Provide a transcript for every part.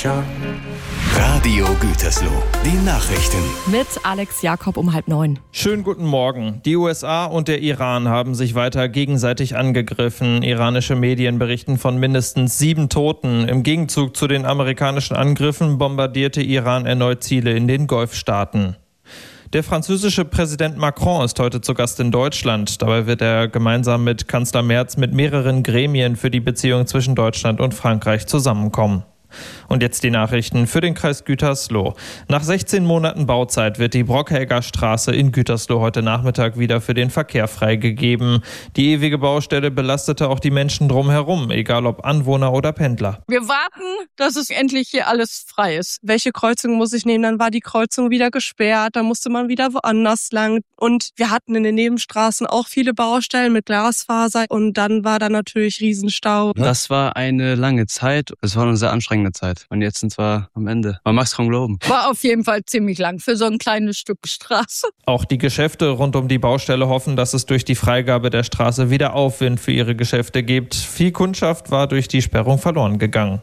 sicher. Radio Gütersloh, die Nachrichten. Mit Alex Jakob um 8:30. Schönen guten Morgen. Die USA und der Iran haben sich weiter gegenseitig angegriffen. Iranische Medien berichten von mindestens 7 Toten. Im Gegenzug zu den amerikanischen Angriffen bombardierte Iran erneut Ziele in den Golfstaaten. Der französische Präsident Macron ist heute zu Gast in Deutschland. Dabei wird er gemeinsam mit Kanzler Merz mit mehreren Gremien für die Beziehung zwischen Deutschland und Frankreich zusammenkommen. Und jetzt die Nachrichten für den Kreis Gütersloh. Nach 16 Monaten Bauzeit wird die Brockhäger Straße in Gütersloh heute Nachmittag wieder für den Verkehr freigegeben. Die ewige Baustelle belastete auch die Menschen drumherum, egal ob Anwohner oder Pendler. Wir warten, dass es endlich hier alles frei ist. Welche Kreuzung muss ich nehmen? Dann war die Kreuzung wieder gesperrt, dann musste man wieder woanders lang. Und wir hatten in den Nebenstraßen auch viele Baustellen mit Glasfaser und dann war da natürlich Riesenstau. Das war eine lange Zeit. Es war eine sehr anstrengende Zeit. Und jetzt sind wir am Ende. Man mag es kaum glauben. War auf jeden Fall ziemlich lang für so ein kleines Stück Straße. Auch die Geschäfte rund um die Baustelle hoffen, dass es durch die Freigabe der Straße wieder Aufwind für ihre Geschäfte gibt. Viel Kundschaft war durch die Sperrung verloren gegangen.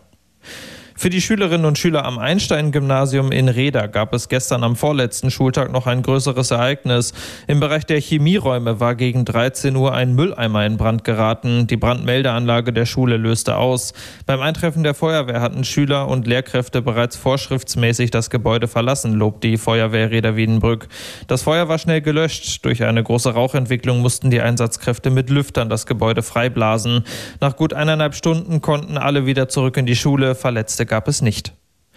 Für die Schülerinnen und Schüler am Einstein-Gymnasium in Reda gab es gestern am vorletzten Schultag noch ein größeres Ereignis. Im Bereich der Chemieräume war gegen 13 Uhr ein Mülleimer in Brand geraten. Die Brandmeldeanlage der Schule löste aus. Beim Eintreffen der Feuerwehr hatten Schüler und Lehrkräfte bereits vorschriftsmäßig das Gebäude verlassen, lobt die Feuerwehr Reda Wiedenbrück. Das Feuer war schnell gelöscht. Durch eine große Rauchentwicklung mussten die Einsatzkräfte mit Lüftern das Gebäude freiblasen. Nach gut 1,5 Stunden konnten alle wieder zurück in die Schule. Verletzte gab es nicht.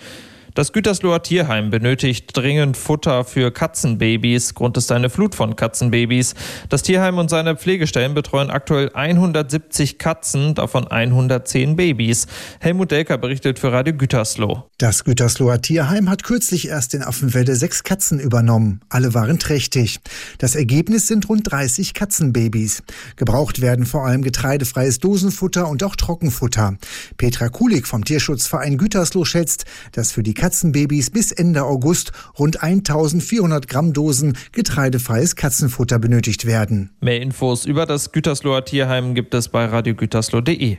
Das Gütersloher Tierheim benötigt dringend Futter für Katzenbabys. Grund ist eine Flut von Katzenbabys. Das Tierheim und seine Pflegestellen betreuen aktuell 170 Katzen, davon 110 Babys. Helmut Delker berichtet für Radio Gütersloh. Das Gütersloher Tierheim hat kürzlich erst in Affenwelde 6 Katzen übernommen. Alle waren trächtig. Das Ergebnis sind rund 30 Katzenbabys. Gebraucht werden vor allem getreidefreies Dosenfutter und auch Trockenfutter. Petra Kulik vom Tierschutzverein Gütersloh schätzt, dass für die Katzenbabys bis Ende August rund 1400 Gramm Dosen getreidefreies Katzenfutter benötigt werden. Mehr Infos über das Gütersloher Tierheim gibt es bei radiogütersloh.de.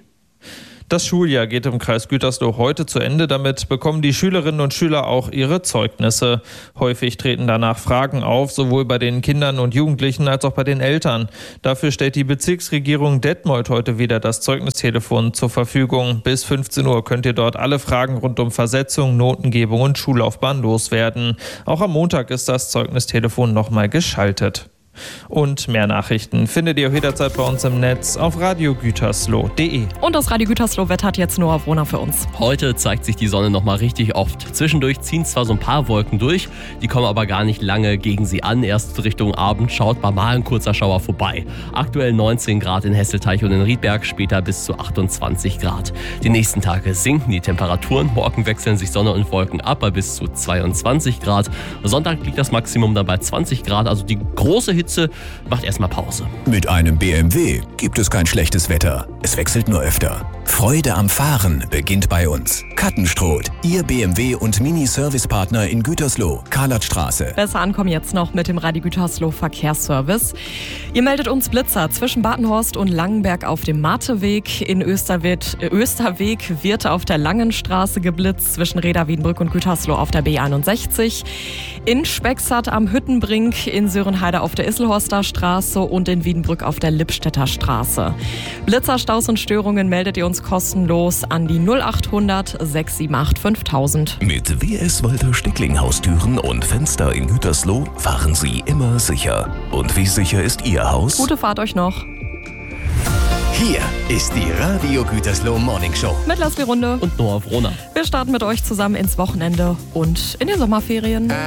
Das Schuljahr geht im Kreis Gütersloh heute zu Ende. Damit bekommen die Schülerinnen und Schüler auch ihre Zeugnisse. Häufig treten danach Fragen auf, sowohl bei den Kindern und Jugendlichen als auch bei den Eltern. Dafür stellt die Bezirksregierung Detmold heute wieder das Zeugnistelefon zur Verfügung. Bis 15 Uhr könnt ihr dort alle Fragen rund um Versetzung, Notengebung und Schullaufbahn loswerden. Auch am Montag ist das Zeugnistelefon nochmal geschaltet. Und mehr Nachrichten findet ihr auch jederzeit bei uns im Netz auf radiogütersloh.de. Und das Radio Gütersloh-Wetter hat jetzt Noah Wohner für uns. Heute zeigt sich die Sonne noch mal richtig oft. Zwischendurch ziehen zwar so ein paar Wolken durch, die kommen aber gar nicht lange gegen sie an. Erst Richtung Abend schaut mal ein kurzer Schauer vorbei. Aktuell 19 Grad in Hesselteich und in Riedberg, später bis zu 28 Grad. Die nächsten Tage sinken die Temperaturen. Morgen wechseln sich Sonne und Wolken ab bei bis zu 22 Grad. Sonntag liegt das Maximum dann bei 20 Grad, also die große Hitze macht erstmal Pause. Mit einem BMW gibt es kein schlechtes Wetter. Es wechselt nur öfter. Freude am Fahren beginnt bei uns. Kattenstroth, Ihr BMW- und Mini-Service-Partner in Gütersloh, Karlatstraße. Besser ankommen jetzt noch mit dem Radio Gütersloh Verkehrsservice. Ihr meldet uns Blitzer zwischen Badenhorst und Langenberg auf dem Mateweg. In Österweg wird auf der Langenstraße geblitzt, zwischen Reda Wiedenbrück und Gütersloh auf der B61. In Spexart am Hüttenbrink, in Sörenheide auf der Isselhorster Straße und in Wiedenbrück auf der Lippstädter Straße. Blitzerstaus und Störungen meldet ihr uns kostenlos an die 0800 678 5000. Mit WS Walter Stickling Haustüren und Fenster in Gütersloh fahren Sie immer sicher. Und wie sicher ist Ihr Haus? Gute Fahrt euch noch. Hier ist die Radio Gütersloh Morning Show. Mit Leslie Runde Und Noah Wohner. Wir starten mit euch zusammen ins Wochenende und in den Sommerferien.